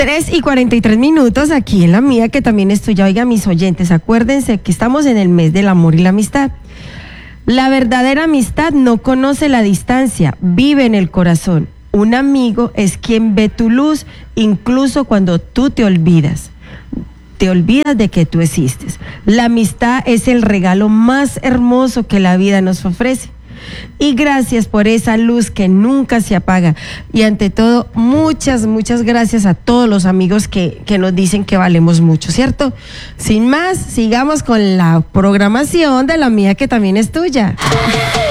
3:43 aquí en la mía, que también es tuya. Oiga, mis oyentes, acuérdense que estamos en el mes del amor y la amistad. La verdadera amistad no conoce la distancia, vive en el corazón. Un amigo es quien ve tu luz, incluso cuando tú te olvidas. Te olvidas de que tú existes. La amistad es el regalo más hermoso que la vida nos ofrece. Y gracias por esa luz que nunca se apaga. Y ante todo, muchas gracias a todos los amigos que nos dicen que valemos mucho, ¿cierto? Sin más, sigamos con la programación de la mía, que también es tuya.